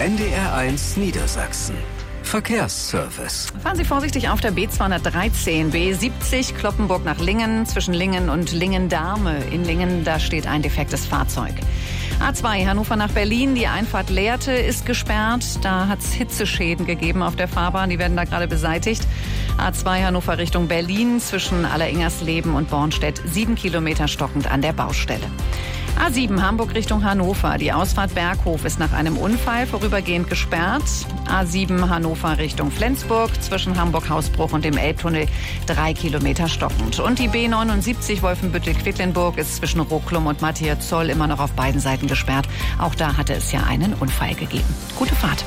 NDR1 Niedersachsen. Verkehrsservice. Fahren Sie vorsichtig auf der B213, B70 Cloppenburg nach Lingen, zwischen Lingen und Lingen-Dahme. In Lingen, da steht ein defektes Fahrzeug. A2 Hannover nach Berlin, die Einfahrt Lehrte ist gesperrt. Da hat es Hitzeschäden gegeben auf der Fahrbahn, die werden da gerade beseitigt. A2 Hannover Richtung Berlin, zwischen Alleringersleben und Bornstedt, 7 Kilometer stockend an der Baustelle. A7 Hamburg Richtung Hannover. Die Ausfahrt Berghof ist nach einem Unfall vorübergehend gesperrt. A7 Hannover Richtung Flensburg, zwischen Hamburg-Hausbruch und dem Elbtunnel 3 Kilometer stockend. Und die B79 Wolfenbüttel-Quedlinburg ist zwischen Rocklum und Matthias-Zoll immer noch auf beiden Seiten gesperrt. Auch da hatte es ja einen Unfall gegeben. Gute Fahrt.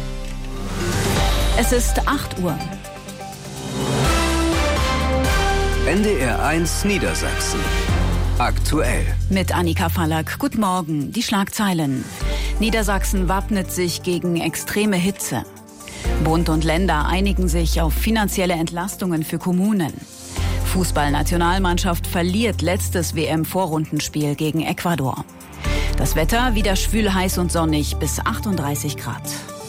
Es ist 8 Uhr. NDR1 Niedersachsen. Aktuell. Mit Annika Fallack. Guten Morgen. Die Schlagzeilen. Niedersachsen wappnet sich gegen extreme Hitze. Bund und Länder einigen sich auf finanzielle Entlastungen für Kommunen. Fußballnationalmannschaft verliert letztes WM-Vorrundenspiel gegen Ecuador. Das Wetter wieder schwül, heiß und sonnig bis 38 Grad.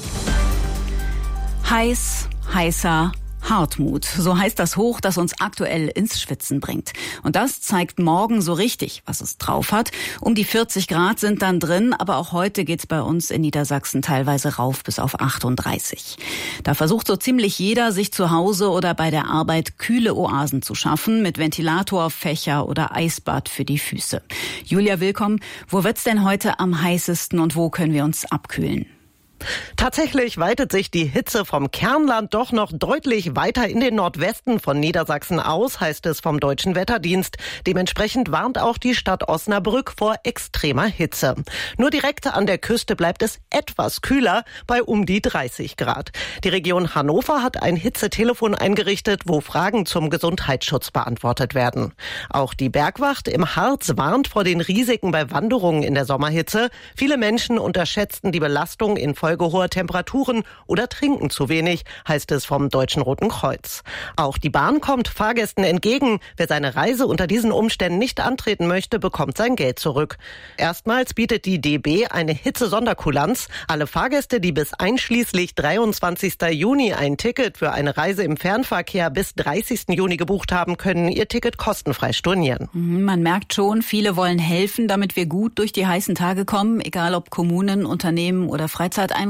Heiß, heißer, Hartmut, so heißt das Hoch, das uns aktuell ins Schwitzen bringt. Und das zeigt morgen so richtig, was es drauf hat. Um die 40 Grad sind dann drin, aber auch heute geht's bei uns in Niedersachsen teilweise rauf bis auf 38. Da versucht so ziemlich jeder, sich zu Hause oder bei der Arbeit kühle Oasen zu schaffen, mit Ventilator, Fächer oder Eisbad für die Füße. Julia, willkommen. Wo wird's denn heute am heißesten und wo können wir uns abkühlen? Tatsächlich weitet sich die Hitze vom Kernland doch noch deutlich weiter in den Nordwesten von Niedersachsen aus, heißt es vom Deutschen Wetterdienst. Dementsprechend warnt auch die Stadt Osnabrück vor extremer Hitze. Nur direkt an der Küste bleibt es etwas kühler, bei um die 30 Grad. Die Region Hannover hat ein Hitzetelefon eingerichtet, wo Fragen zum Gesundheitsschutz beantwortet werden. Auch die Bergwacht im Harz warnt vor den Risiken bei Wanderungen in der Sommerhitze. Viele Menschen unterschätzten die Belastung infolge hoher Temperaturen oder trinken zu wenig, heißt es vom Deutschen Roten Kreuz. Auch die Bahn kommt Fahrgästen entgegen. Wer seine Reise unter diesen Umständen nicht antreten möchte, bekommt sein Geld zurück. Erstmals bietet die DB eine Hitze-Sonderkulanz. Alle Fahrgäste, die bis einschließlich 23. Juni ein Ticket für eine Reise im Fernverkehr bis 30. Juni gebucht haben, können ihr Ticket kostenfrei stornieren. Man merkt schon, viele wollen helfen, damit wir gut durch die heißen Tage kommen, egal ob Kommunen, Unternehmen oder Freizeiteinrichtungen.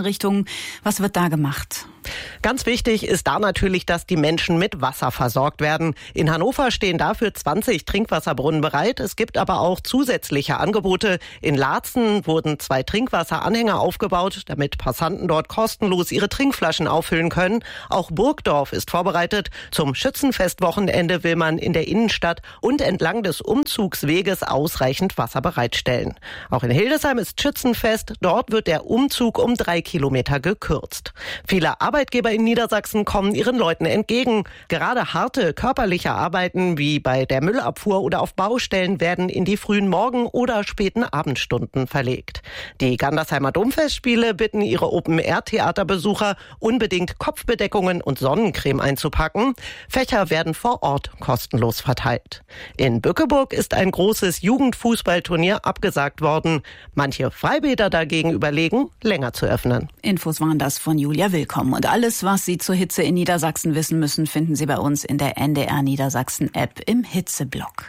Was wird da gemacht? Ganz wichtig ist da natürlich, dass die Menschen mit Wasser versorgt werden. In Hannover stehen dafür 20 Trinkwasserbrunnen bereit. Es gibt aber auch zusätzliche Angebote. In Laatzen wurden 2 Trinkwasseranhänger aufgebaut, damit Passanten dort kostenlos ihre Trinkflaschen auffüllen können. Auch Burgdorf ist vorbereitet. Zum Schützenfestwochenende will man in der Innenstadt und entlang des Umzugsweges ausreichend Wasser bereitstellen. Auch in Hildesheim ist Schützenfest. Dort wird der Umzug um 3 Kilometer gekürzt. Viele Arbeitgeber in Niedersachsen kommen ihren Leuten entgegen. Gerade harte körperliche Arbeiten wie bei der Müllabfuhr oder auf Baustellen werden in die frühen Morgen- oder späten Abendstunden verlegt. Die Gandersheimer Domfestspiele bitten ihre Open-Air-Theaterbesucher, unbedingt Kopfbedeckungen und Sonnencreme einzupacken. Fächer werden vor Ort kostenlos verteilt. In Bückeburg ist ein großes Jugendfußballturnier abgesagt worden. Manche Freibäder dagegen überlegen, länger zu öffnen. Infos waren das von Julia Willkommen. Und alles, was Sie zur Hitze in Niedersachsen wissen müssen, finden Sie bei uns in der NDR Niedersachsen App im Hitzeblock.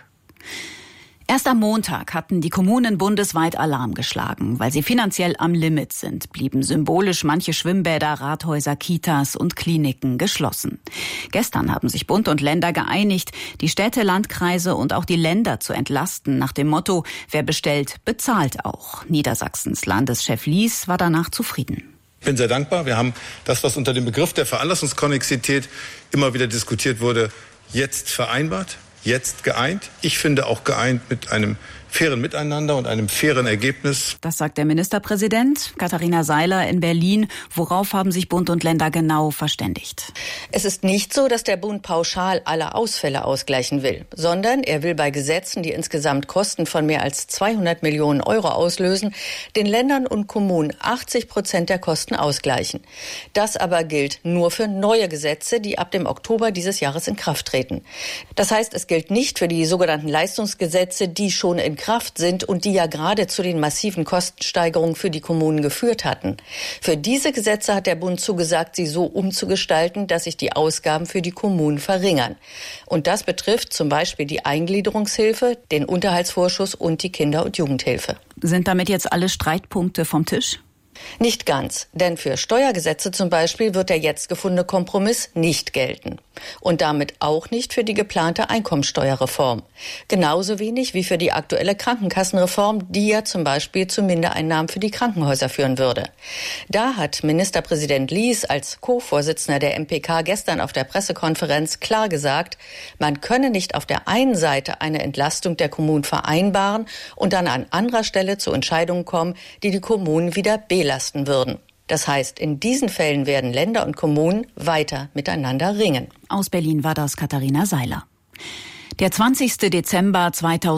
Erst am Montag hatten die Kommunen bundesweit Alarm geschlagen. Weil sie finanziell am Limit sind, blieben symbolisch manche Schwimmbäder, Rathäuser, Kitas und Kliniken geschlossen. Gestern haben sich Bund und Länder geeinigt, die Städte, Landkreise und auch die Länder zu entlasten, nach dem Motto, wer bestellt, bezahlt auch. Niedersachsens Landeschef Lies war danach zufrieden. Ich bin sehr dankbar. Wir haben das, was unter dem Begriff der Veranlassungskonnexität immer wieder diskutiert wurde, jetzt vereinbart, jetzt geeint. Ich finde auch geeint mit einem fairen Miteinander und einem fairen Ergebnis. Das sagt der Ministerpräsident Katharina Seiler in Berlin. Worauf haben sich Bund und Länder genau verständigt? Es ist nicht so, dass der Bund pauschal alle Ausfälle ausgleichen will, sondern er will bei Gesetzen, die insgesamt Kosten von mehr als 200 Millionen Euro auslösen, den Ländern und Kommunen 80% der Kosten ausgleichen. Das aber gilt nur für neue Gesetze, die ab dem Oktober dieses Jahres in Kraft treten. Das heißt, es gilt nicht für die sogenannten Leistungsgesetze, die schon in Kraft sind und die ja gerade zu den massiven Kostensteigerungen für die Kommunen geführt hatten. Für diese Gesetze hat der Bund zugesagt, sie so umzugestalten, dass sich die Ausgaben für die Kommunen verringern. Und das betrifft zum Beispiel die Eingliederungshilfe, den Unterhaltsvorschuss und die Kinder- und Jugendhilfe. Sind damit jetzt alle Streitpunkte vom Tisch? Nicht ganz, denn für Steuergesetze zum Beispiel wird der jetzt gefundene Kompromiss nicht gelten. Und damit auch nicht für die geplante Einkommensteuerreform. Genauso wenig wie für die aktuelle Krankenkassenreform, die ja zum Beispiel zu Mindereinnahmen für die Krankenhäuser führen würde. Da hat Ministerpräsident Lies als Co-Vorsitzender der MPK gestern auf der Pressekonferenz klar gesagt, man könne nicht auf der einen Seite eine Entlastung der Kommunen vereinbaren und dann an anderer Stelle zu Entscheidungen kommen, die die Kommunen wieder belasten würden. Das heißt, in diesen Fällen werden Länder und Kommunen weiter miteinander ringen. Aus Berlin war das Katharina Seiler. Der 20. Dezember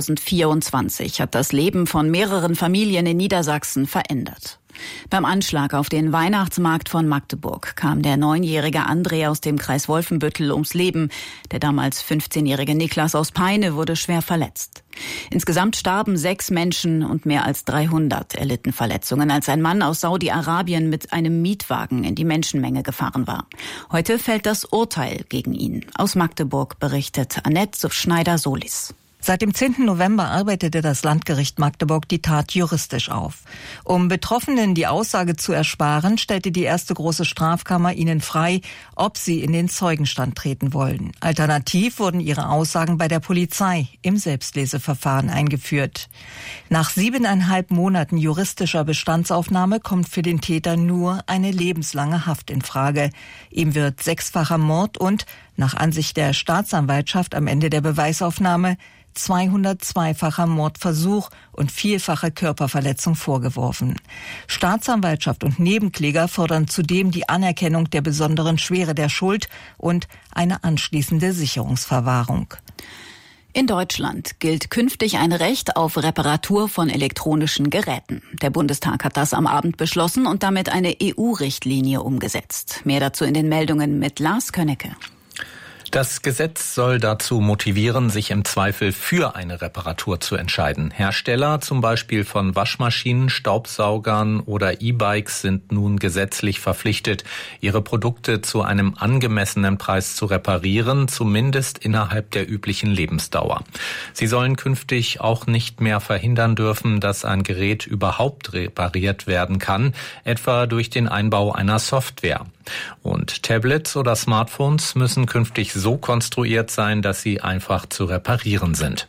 2024 hat das Leben von mehreren Familien in Niedersachsen verändert. Beim Anschlag auf den Weihnachtsmarkt von Magdeburg kam der 9-jährige André aus dem Kreis Wolfenbüttel ums Leben. Der damals 15-jährige Niklas aus Peine wurde schwer verletzt. Insgesamt starben 6 Menschen und mehr als 300 erlitten Verletzungen, als ein Mann aus Saudi-Arabien mit einem Mietwagen in die Menschenmenge gefahren war. Heute fällt das Urteil gegen ihn. Aus Magdeburg berichtet Annette Schneider-Solis. Seit dem 10. November arbeitete das Landgericht Magdeburg die Tat juristisch auf. Um Betroffenen die Aussage zu ersparen, stellte die erste große Strafkammer ihnen frei, ob sie in den Zeugenstand treten wollen. Alternativ wurden ihre Aussagen bei der Polizei im Selbstleseverfahren eingeführt. Nach 7,5 Monaten juristischer Bestandsaufnahme kommt für den Täter nur eine lebenslange Haft in Frage. Ihm wird 6-facher Mord und, nach Ansicht der Staatsanwaltschaft am Ende der Beweisaufnahme, 202-facher Mordversuch und 4-fache Körperverletzung vorgeworfen. Staatsanwaltschaft und Nebenkläger fordern zudem die Anerkennung der besonderen Schwere der Schuld und eine anschließende Sicherungsverwahrung. In Deutschland gilt künftig ein Recht auf Reparatur von elektronischen Geräten. Der Bundestag hat das am Abend beschlossen und damit eine EU-Richtlinie umgesetzt. Mehr dazu in den Meldungen mit Lars Könnecke. Das Gesetz soll dazu motivieren, sich im Zweifel für eine Reparatur zu entscheiden. Hersteller, zum Beispiel von Waschmaschinen, Staubsaugern oder E-Bikes, sind nun gesetzlich verpflichtet, ihre Produkte zu einem angemessenen Preis zu reparieren, zumindest innerhalb der üblichen Lebensdauer. Sie sollen künftig auch nicht mehr verhindern dürfen, dass ein Gerät überhaupt repariert werden kann, etwa durch den Einbau einer Software. Und Tablets oder Smartphones müssen künftig so konstruiert sein, dass sie einfach zu reparieren sind.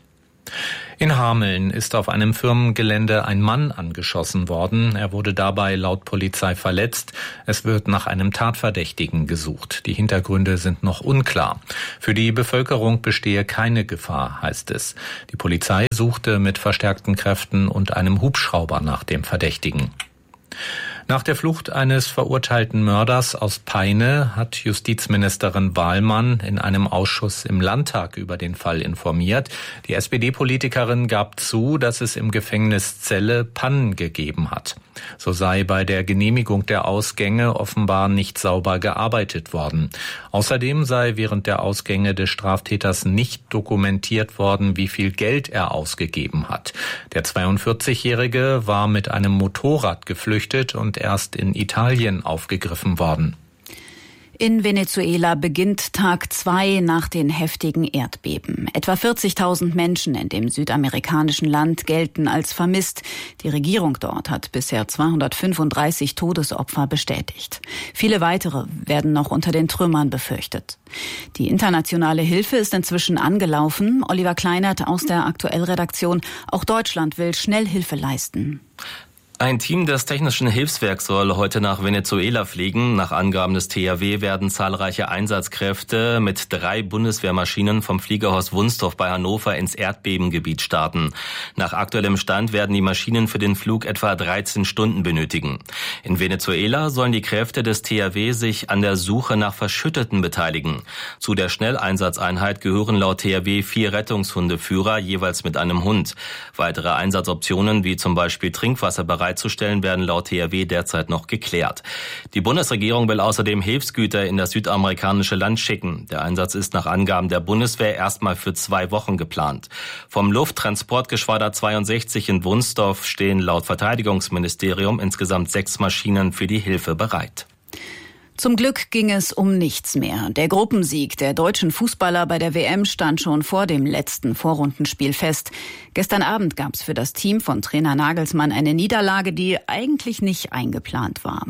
In Hameln ist auf einem Firmengelände ein Mann angeschossen worden. Er wurde dabei laut Polizei verletzt. Es wird nach einem Tatverdächtigen gesucht. Die Hintergründe sind noch unklar. Für die Bevölkerung bestehe keine Gefahr, heißt es. Die Polizei suchte mit verstärkten Kräften und einem Hubschrauber nach dem Verdächtigen. Nach der Flucht eines verurteilten Mörders aus Peine hat Justizministerin Wahlmann in einem Ausschuss im Landtag über den Fall informiert. Die SPD-Politikerin gab zu, dass es im Gefängnis Celle Pannen gegeben hat. So sei bei der Genehmigung der Ausgänge offenbar nicht sauber gearbeitet worden. Außerdem sei während der Ausgänge des Straftäters nicht dokumentiert worden, wie viel Geld er ausgegeben hat. Der 42-Jährige war mit einem Motorrad geflüchtet und erst in Italien aufgegriffen worden. In Venezuela beginnt Tag 2 nach den heftigen Erdbeben. Etwa 40.000 Menschen in dem südamerikanischen Land gelten als vermisst. Die Regierung dort hat bisher 235 Todesopfer bestätigt. Viele weitere werden noch unter den Trümmern befürchtet. Die internationale Hilfe ist inzwischen angelaufen. Oliver Kleinert aus der Aktuell-Redaktion. Auch Deutschland will schnell Hilfe leisten. Ein Team des Technischen Hilfswerks soll heute nach Venezuela fliegen. Nach Angaben des THW werden zahlreiche Einsatzkräfte mit 3 Bundeswehrmaschinen vom Fliegerhorst Wunstorf bei Hannover ins Erdbebengebiet starten. Nach aktuellem Stand werden die Maschinen für den Flug etwa 13 Stunden benötigen. In Venezuela sollen die Kräfte des THW sich an der Suche nach Verschütteten beteiligen. Zu der Schnelleinsatzeinheit gehören laut THW 4 Rettungshundeführer, jeweils mit einem Hund. Weitere Einsatzoptionen wie zum Beispiel Trinkwasserbereitstellung bereitzustellen, werden laut THW derzeit noch geklärt. Die Bundesregierung will außerdem Hilfsgüter in das südamerikanische Land schicken. Der Einsatz ist nach Angaben der Bundeswehr erstmal für 2 Wochen geplant. Vom Lufttransportgeschwader 62 in Wunstorf stehen laut Verteidigungsministerium insgesamt 6 Maschinen für die Hilfe bereit. Zum Glück ging es um nichts mehr. Der Gruppensieg der deutschen Fußballer bei der WM stand schon vor dem letzten Vorrundenspiel fest. Gestern Abend gab es für das Team von Trainer Nagelsmann eine Niederlage, die eigentlich nicht eingeplant war.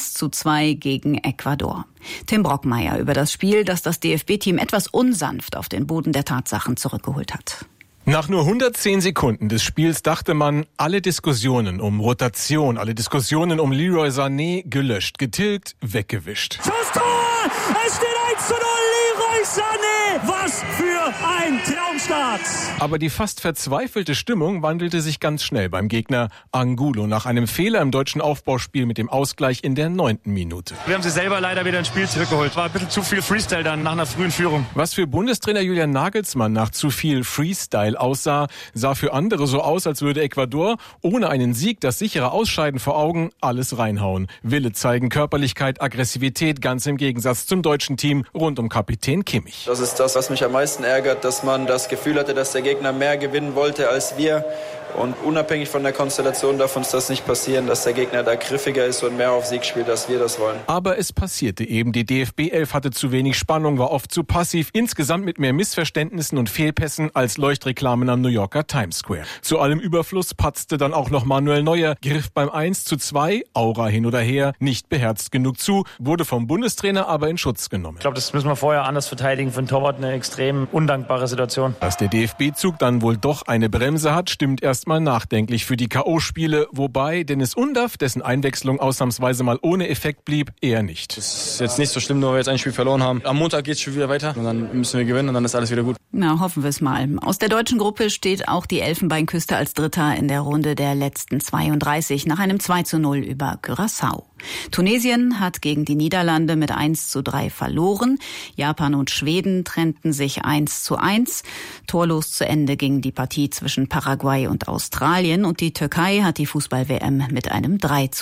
1:2 gegen Ecuador. Tim Brockmeier über das Spiel, das das DFB-Team etwas unsanft auf den Boden der Tatsachen zurückgeholt hat. Nach nur 110 Sekunden des Spiels dachte man, alle Diskussionen um Rotation, alle Diskussionen um Leroy Sané gelöscht, getilgt, weggewischt. Schuss, Tor! Es steht 1:0, Leroy Sané! Was für ein Traumstart! Aber die fast verzweifelte Stimmung wandelte sich ganz schnell beim Gegner Angulo nach einem Fehler im deutschen Aufbauspiel mit dem Ausgleich in der 9. Minute. Wir haben sie selber leider wieder ins Spiel zurückgeholt. War ein bisschen zu viel Freestyle dann nach einer frühen Führung. Was für Bundestrainer Julian Nagelsmann nach zu viel Freestyle aussah, sah für andere so aus, als würde Ecuador ohne einen Sieg, das sichere Ausscheiden vor Augen, alles reinhauen. Wille zeigen, Körperlichkeit, Aggressivität, ganz im Gegensatz zum deutschen Team rund um Kapitän Kimmich. Das ist das, was mich am meisten ärgert, dass man das Gefühl hatte, dass der Gegner mehr gewinnen wollte als wir. Und unabhängig von der Konstellation darf uns das nicht passieren, dass der Gegner da griffiger ist und mehr auf Sieg spielt, als wir das wollen. Aber es passierte eben. Die DFB-11 hatte zu wenig Spannung, war oft zu passiv, insgesamt mit mehr Missverständnissen und Fehlpässen als Leuchtreklamen am New Yorker Times Square. Zu allem Überfluss patzte dann auch noch Manuel Neuer, griff beim 1:2, Aura hin oder her, nicht beherzt genug zu, wurde vom Bundestrainer aber in Schutz genommen. Ich glaube, das müssen wir vorher anders verteidigen. Für den Torwart eine extrem undankbare Situation. Dass der DFB-Zug dann wohl doch eine Bremse hat, stimmt erst mal nachdenklich für die K.O.-Spiele, wobei Dennis Undaff, dessen Einwechslung ausnahmsweise mal ohne Effekt blieb, eher nicht. Das ist jetzt nicht so schlimm, nur weil wir jetzt ein Spiel verloren haben. Am Montag geht es schon wieder weiter und dann müssen wir gewinnen und dann ist alles wieder gut. Na, hoffen wir es mal. Aus der deutschen Gruppe steht auch die Elfenbeinküste als Dritter in der Runde der letzten 32 nach einem 2:0 über Curaçao. Tunesien hat gegen die Niederlande mit 1:3 verloren. Japan und Schweden trennten sich 1:1. Torlos zu Ende ging die Partie zwischen Paraguay und Australien und die Türkei hat die Fußball-WM mit einem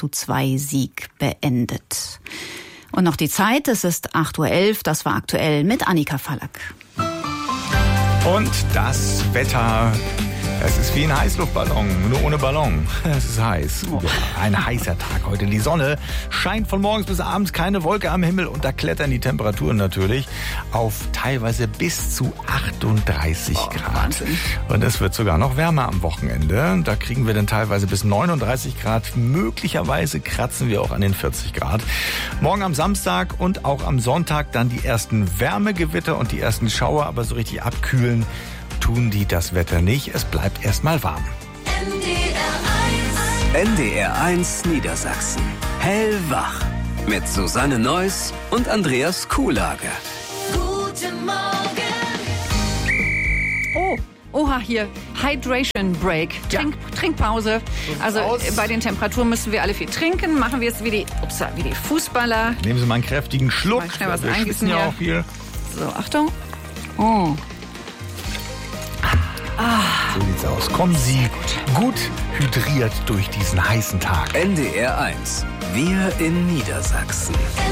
3:2 Sieg beendet. Und noch die Zeit, es ist 8:11 Uhr, das war aktuell mit Annika Fallack. Und das Wetter, es ist wie ein Heißluftballon, nur ohne Ballon. Es ist heiß. Ein heißer Tag heute. Die Sonne scheint von morgens bis abends, keine Wolke am Himmel und da klettern die Temperaturen natürlich auf teilweise bis zu 38 Grad. Wahnsinn. Und es wird sogar noch wärmer am Wochenende. Da kriegen wir dann teilweise bis 39 Grad. Möglicherweise kratzen wir auch an den 40 Grad. Morgen am Samstag und auch am Sonntag dann die ersten Wärmegewitter und die ersten Schauer, aber so richtig abkühlen tun die das Wetter nicht. Es bleibt erstmal warm. NDR 1 Niedersachsen. Hellwach. Mit Susanne Neuss und Andreas Kuhlage. Guten Morgen. Oha, hier. Hydration Break. Trinkpause. Also bei den Temperaturen müssen wir alle viel trinken. Machen wir es wie die Fußballer. Nehmen Sie mal einen kräftigen Schluck. Mal schnell was wir eingießen ja hier. auch viel. So, Achtung. Oh. So sieht's aus. Kommen Sie gut hydriert durch diesen heißen Tag. NDR 1. Wir in Niedersachsen.